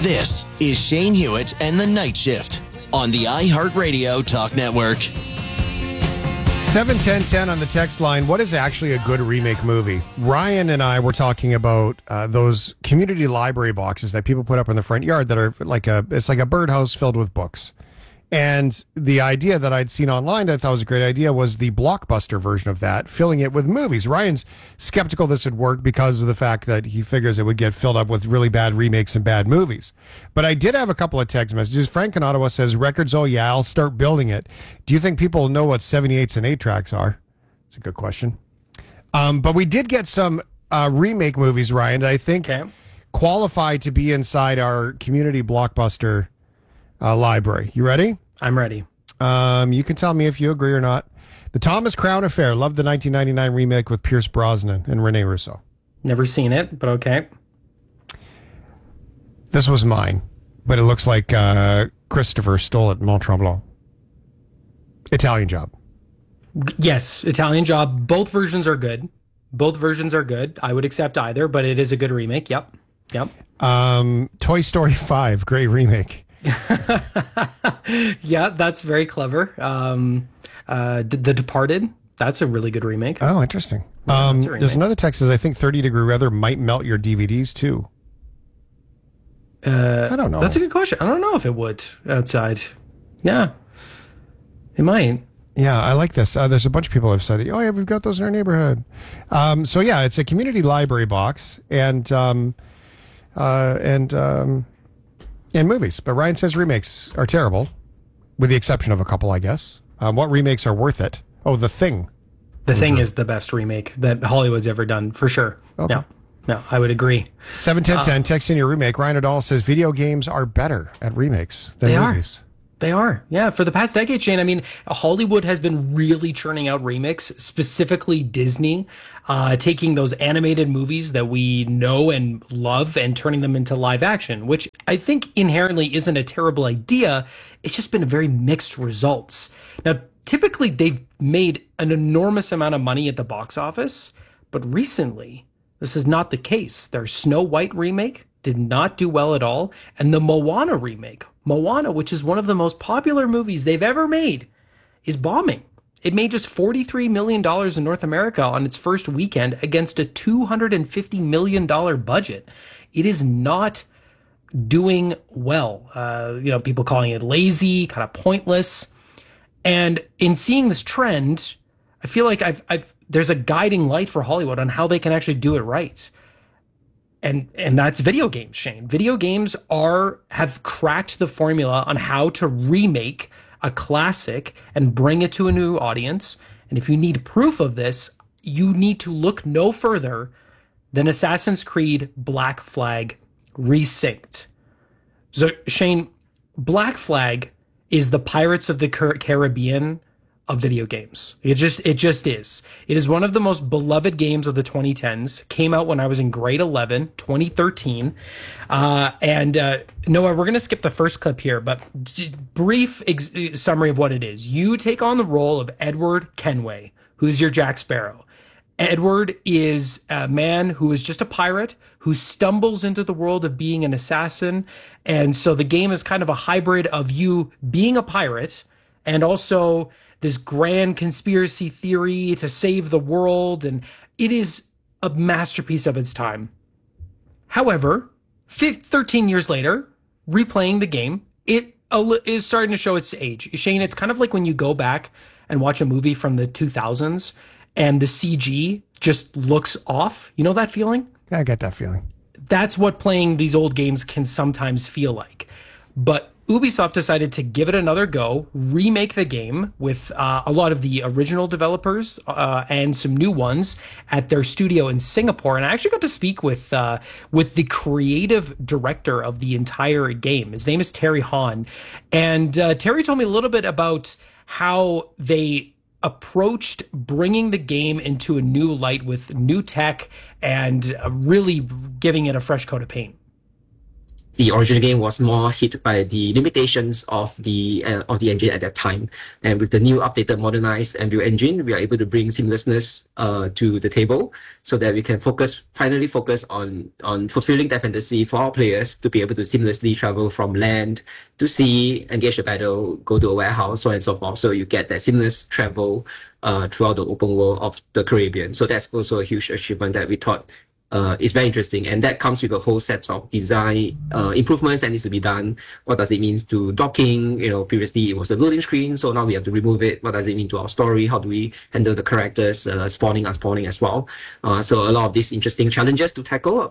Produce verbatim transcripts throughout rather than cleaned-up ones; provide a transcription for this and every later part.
This is Shane Hewitt and the Night Shift on the iHeartRadio Talk Network. seven ten ten on the text line. What is actually a good remake movie? Ryan and I were talking about uh, those community library boxes that people put up in the front yard that are like a, it's like a birdhouse filled with books. And the idea that I'd seen online that I thought was a great idea was the Blockbuster version of that, filling it with movies. Ryan's skeptical this would work because of the fact that he figures it would get filled up with really bad remakes and bad movies. But I did have a couple of text messages. Frank in Ottawa says, records, oh yeah, I'll start building it. Do you think people know what seventy-eights and eight tracks are? It's a good question. Um, but we did get some uh, remake movies, Ryan, that I think Okay. qualify to be inside our community Blockbuster uh, library. You ready? I'm ready. Um, you can tell me if you agree or not. The Thomas Crown Affair. Love the nineteen ninety-nine remake with Pierce Brosnan and Rene Russo. Never seen it, but okay. This was mine, but it looks like uh, Christopher stole it. Mont Tremblant. Italian Job. Yes, Italian Job. Both versions are good. Both versions are good. I would accept either, but it is a good remake. Yep. Yep. Um, Toy Story five. Great remake. Yeah, that's very clever. Um, uh, D- The Departed, that's a really good remake. Oh, interesting. Yeah, um, that's a remake. there's another text that says, I think thirty degree weather might melt your D V Ds too. Uh, I don't know. That's a good question. I don't know if it would outside. Yeah, it might. Yeah, I like this. Uh, there's a bunch of people who have said, oh, yeah, we've got those in our neighborhood. Um, so, yeah, it's a community library box and um, uh, and um, and movies. But Ryan says remakes are terrible, with the exception of a couple, I guess. Um, what remakes are worth it? Oh, The Thing. The Thing is the best remake that Hollywood's ever done, for sure. Okay. Yeah, no, I would agree. seven ten ten, text in your remake. Ryan O'Donnell says video games are better at remakes than They are. movies. They are. Yeah. For the past decade, Shane, I mean, Hollywood has been really churning out remakes, specifically Disney, uh, taking those animated movies that we know and love and turning them into live action, which I think inherently isn't a terrible idea. It's just been very mixed results. Now, typically they've made an enormous amount of money at the box office, but recently this is not the case. Their Snow White remake did not do well at all. And the Moana remake, Moana, which is one of the most popular movies they've ever made, is bombing. It made just forty-three million dollars in North America on its first weekend against a two hundred fifty million dollars budget. It is not doing well. Uh, you know, people calling it lazy, kind of pointless. And in seeing this trend, I feel like I've, I've, there's a guiding light for Hollywood on how they can actually do it right. And and that's video games, Shane. Video games are have cracked the formula on how to remake a classic and bring it to a new audience. And if you need proof of this, you need to look no further than Assassin's Creed Black Flag Resynced. So, Shane, Black Flag is the Pirates of the Car- Caribbean of video games. It just it just is. It is one of the most beloved games of the twenty tens. Came out when I was in grade eleven, twenty thirteen. Uh, and uh, Noah, we're going to skip the first clip here, but d- brief ex- summary of what it is. You take on the role of Edward Kenway, who's your Jack Sparrow. Edward is a man who is just a pirate who stumbles into the world of being an assassin. And so the game is kind of a hybrid of you being a pirate and also this grand conspiracy theory to save the world. And it is a masterpiece of its time. However, thirteen years later, replaying the game, it is starting to show its age. Shane, it's kind of like when you go back and watch a movie from the two thousands and the C G just looks off. You know that feeling? I get that feeling. That's what playing these old games can sometimes feel like. But Ubisoft decided to give it another go, remake the game with uh, a lot of the original developers uh, and some new ones at their studio in Singapore. And I actually got to speak with uh, with the creative director of the entire game. His name is Terry Hahn. And uh, Terry told me a little bit about how they approached bringing the game into a new light with new tech and uh, really giving it a fresh coat of paint. the original game was more hit by the limitations of the uh, of the engine at that time. And with the new updated, modernized Unreal Engine, we are able to bring seamlessness uh, to the table so that we can focus, finally focus on on fulfilling that fantasy for our players to be able to seamlessly travel from land to sea, engage the battle, go to a warehouse, so on and so forth. So you get that seamless travel uh, throughout the open world of the Caribbean. So that's also a huge achievement that we thought Uh, it's very interesting, and that comes with a whole set of design uh, improvements that needs to be done. What does it mean to docking? You know, previously it was a loading screen, so now we have to remove it. What does it mean to our story? How do we handle the characters uh, spawning, unspawning as well? Uh, so a lot of these interesting challenges to tackle.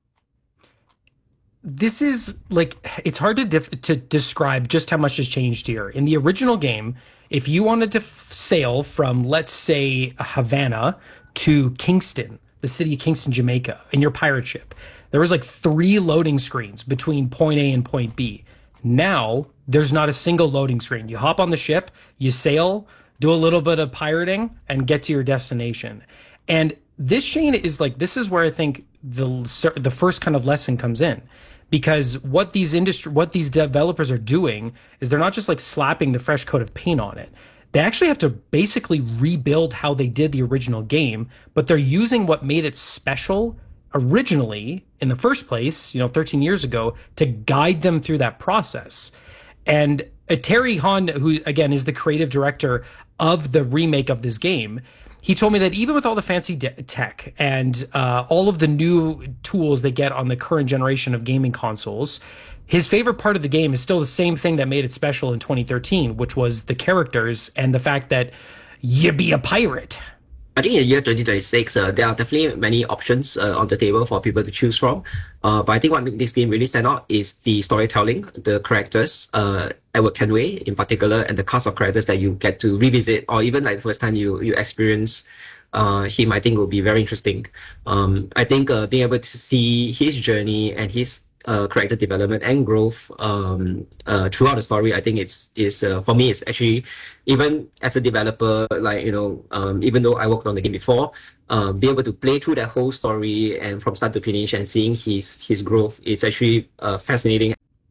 This is like, it's hard to dif- to describe just how much has changed here. In the original game, if you wanted to f- sail from, let's say, Havana to Kingston, the city of Kingston, Jamaica, in your pirate ship, there was like three loading screens between point A and point B. Now, there's not a single loading screen. You hop on the ship, you sail, do a little bit of pirating, and get to your destination. And this, Shane, is like, this is where I think the the first kind of lesson comes in. Because what these industry, what these developers are doing is they're not just like slapping the fresh coat of paint on it. They actually have to basically rebuild how they did the original game, but they're using what made it special originally in the first place, you know, thirteen years ago, to guide them through that process. And uh, Terry Hahn, who again is the creative director of the remake of this game, he told me that even with all the fancy de- tech and uh, all of the new tools they get on the current generation of gaming consoles, his favorite part of the game is still the same thing that made it special in twenty thirteen, which was the characters and the fact that you be a pirate. I think in the year twenty twenty-six, uh, there are definitely many options uh, on the table for people to choose from. Uh, but I think what makes this game really stand out is the storytelling, the characters, uh, Edward Kenway in particular, and the cast of characters that you get to revisit, or even like the first time you, you experience uh, him, I think will be very interesting. Um, I think uh, being able to see his journey and his Uh, character development and growth um, uh, throughout the story, I think it's is uh, for me. It's actually, even as a developer, like you know, um, even though I worked on the game before, uh, be able to play through that whole story and from start to finish and seeing his his growth, it's actually uh, fascinating.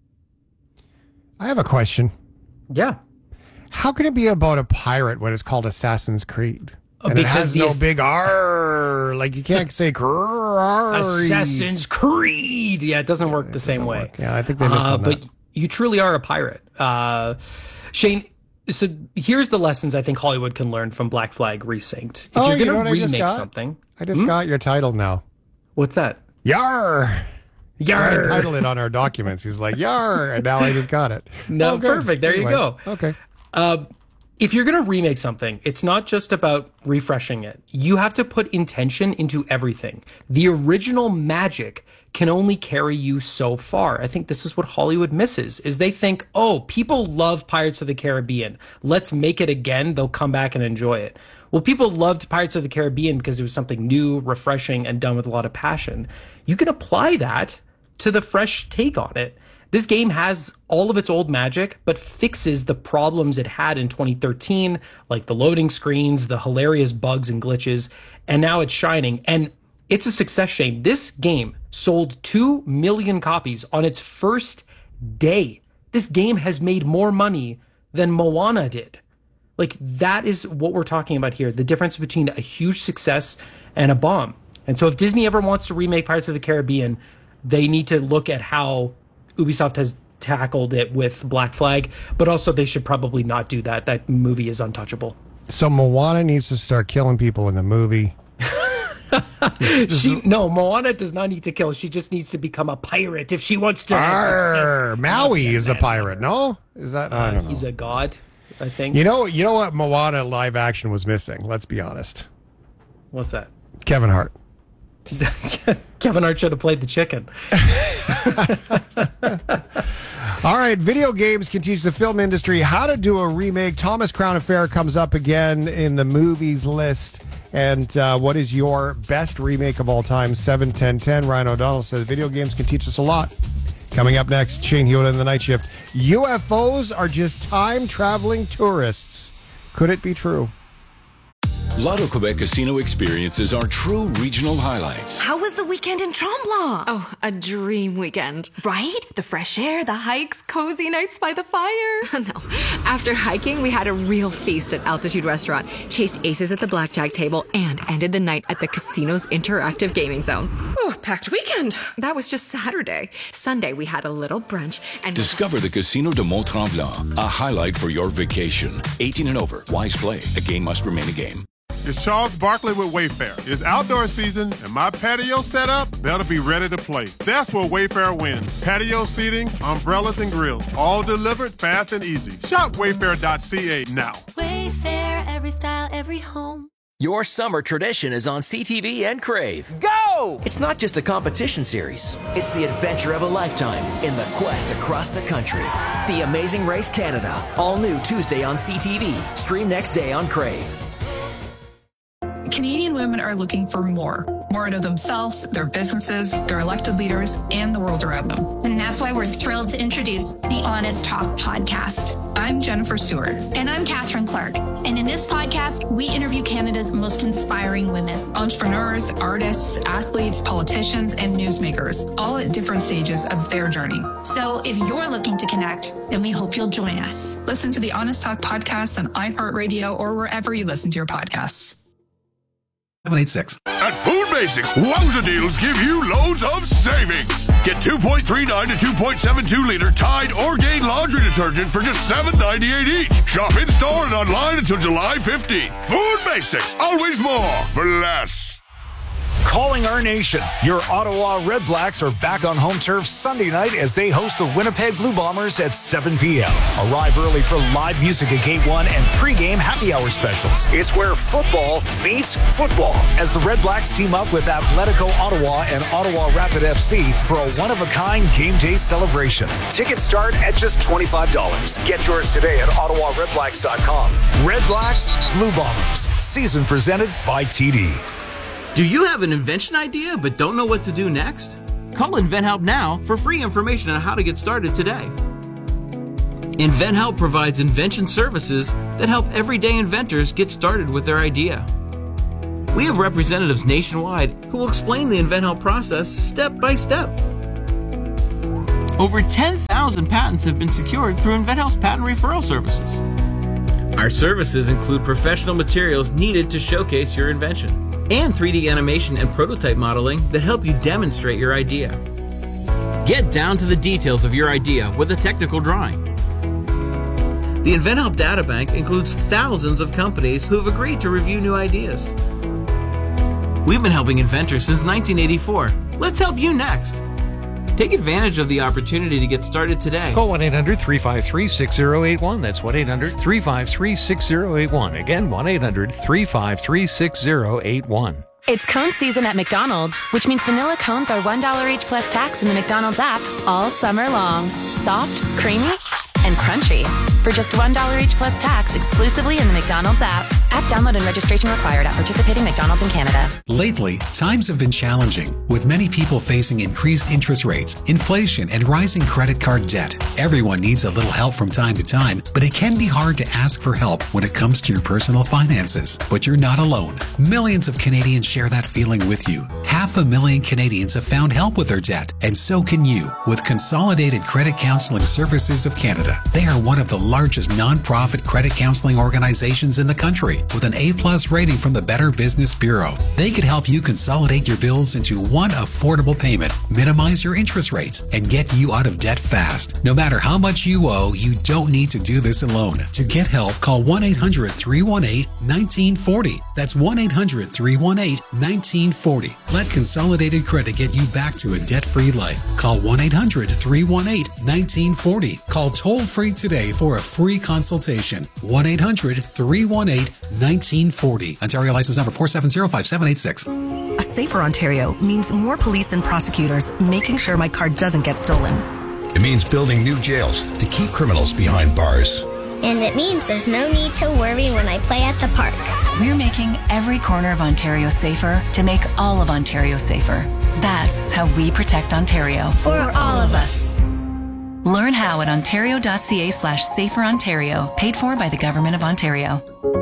I have a question. Yeah, how can it be about a pirate when it's called Assassin's Creed? And because it has no ass- big R. Like you can't say R. Assassin's Creed. Yeah, it doesn't work it the same way. Work. Yeah, I think they missed uh, on but that. you truly are a pirate, uh, Shane. So here's the lessons I think Hollywood can learn from Black Flag Resynced. If oh, you're you know going to remake I something, I just hmm? got your title now. What's that? Yar. Yar. I titled it on our documents. He's like yar, and now I just got it. No, oh, good. perfect. There anyway, you go. Okay. Uh, If you're going to remake something, it's not just about refreshing it. You have to put intention into everything. The original magic can only carry you so far. I think this is what Hollywood misses, is they think, oh, people love Pirates of the Caribbean. Let's make it again. They'll come back and enjoy it. Well, people loved Pirates of the Caribbean because it was something new, refreshing, and done with a lot of passion. You can apply that to the fresh take on it. This game has all of its old magic, but fixes the problems it had in twenty thirteen, like the loading screens, the hilarious bugs and glitches, and now it's shining. And it's a success, Shane. This game sold two million copies on its first day. This game has made more money than Moana did. Like, that is what we're talking about here, the difference between a huge success and a bomb. And so if Disney ever wants to remake Pirates of the Caribbean, they need to look at how Ubisoft has tackled it with Black Flag, but also they should probably not do that. That movie is untouchable. So Moana needs to start killing people in the movie. she no, Moana does not need to kill. She just needs to become a pirate if she wants to. Arr, Maui is a pirate, no? Is that? Uh, I don't know. He's a god, I think. You know, you know what Moana live action was missing? Let's be honest. What's that? Kevin Hart. Kevin Hart should have played the chicken. All right, video games can teach the film industry how to do a remake. Thomas Crown Affair comes up again in the movies list. And uh, what is your best remake of all time? seven ten ten. Ryan O'Donnell says video games can teach us a lot. Coming up next, Shane Hewitt in the Night Shift. U F Os are just time-traveling tourists. Could it be true? Lotto Quebec casino experiences are true regional highlights. How was the weekend in Tremblant? Oh, a dream weekend. Right? The fresh air, the hikes, cozy nights by the fire. No. After hiking, we had a real feast at Altitude Restaurant, chased aces at the blackjack table, and ended the night at the casino's interactive gaming zone. Oh, packed weekend. That was just Saturday. Sunday, we had a little brunch and... Discover the Casino de Mont-Tremblant, a highlight for your vacation. eighteen and over. Wise play. A game must remain a game. It's Charles Barkley with Wayfair. It's outdoor season, and my patio setup, that'll be ready to play. That's where Wayfair wins. Patio seating, umbrellas, and grills, all delivered fast and easy. Shop wayfair dot c a now. Wayfair, every style, every home. Your summer tradition is on C T V and Crave. Go! It's not just a competition series. It's the adventure of a lifetime in the quest across the country. The Amazing Race Canada. All new Tuesday on C T V. Stream next day on Crave. Canadian women are looking for more. More out of themselves, their businesses, their elected leaders, and the world around them. And that's why we're thrilled to introduce the Honest Talk podcast. I'm Jennifer Stewart. And I'm Catherine Clark. And in this podcast, we interview Canada's most inspiring women. Entrepreneurs, artists, athletes, politicians, and newsmakers, all at different stages of their journey. So if you're looking to connect, then we hope you'll join us. Listen to the Honest Talk podcast on iHeartRadio or wherever you listen to your podcasts. seven eight six. At Food Basics, Wowza deals give you loads of savings. Get two point three nine to two point seven two liter Tide Orgain laundry detergent for just seven ninety-eight each. Shop in store and online until July fifteenth. Food Basics, always more for less. Calling our nation. Your Ottawa Red Blacks are back on home turf Sunday night as they host the Winnipeg Blue Bombers at seven p.m. Arrive early for live music at Gate one and pregame happy hour specials. It's where football meets football as the Red Blacks team up with Atletico Ottawa and Ottawa Rapid F C for a one-of-a-kind game day celebration. Tickets start at just twenty-five dollars. Get yours today at ottawa red blacks dot com. Red Blacks, Blue Bombers. Season presented by T D. Do you have an invention idea but don't know what to do next? Call InventHelp now for free information on how to get started today. InventHelp provides invention services that help everyday inventors get started with their idea. We have representatives nationwide who will explain the InventHelp process step by step. Over ten thousand patents have been secured through InventHelp's patent referral services. Our services include professional materials needed to showcase your invention, and three D animation and prototype modeling that help you demonstrate your idea. Get down to the details of your idea with a technical drawing. The InventHelp Databank includes thousands of companies who have agreed to review new ideas. We've been helping inventors since nineteen eighty-four. Let's help you next. Take advantage of the opportunity to get started today. Call one eight hundred three five three six zero eight one. That's one eight hundred three five three six zero eight one. Again, one eight hundred three five three six zero eight one. It's cone season at McDonald's, which means vanilla cones are one dollar each plus tax in the McDonald's app all summer long. Soft, creamy, and crunchy. For just one dollar each plus tax exclusively in the McDonald's app. App download and registration required at participating McDonald's in Canada. Lately, times have been challenging, with many people facing increased interest rates, inflation, and rising credit card debt. Everyone needs a little help from time to time, but it can be hard to ask for help when it comes to your personal finances. But you're not alone. Millions of Canadians share that feeling with you. Half a million Canadians have found help with their debt, and so can you with Consolidated Credit Counseling Services of Canada. They are one of the largest non-profit credit counseling organizations in the country, with an A-plus rating from the Better Business Bureau. They could help you consolidate your bills into one affordable payment, minimize your interest rates, and get you out of debt fast. No matter how much you owe, you don't need to do this alone. To get help, call one eight hundred three one eight one nine four zero. That's one eight hundred three one eight one nine four zero. Let Consolidated Credit get you back to a debt-free life. Call one eight hundred three one eight one nine four zero. Call toll-free today for a free consultation. one eight hundred three one eight one nine four zero. Ontario license number four seven zero five seven eight six. A safer Ontario means more police and prosecutors making sure my car doesn't get stolen. It means building new jails to keep criminals behind bars. And it means there's no need to worry when I play at the park. We're making every corner of Ontario safer to make all of Ontario safer. That's how we protect Ontario. For all of us. Learn how at ontario.ca slash safer Ontario, paid for by the Government of Ontario.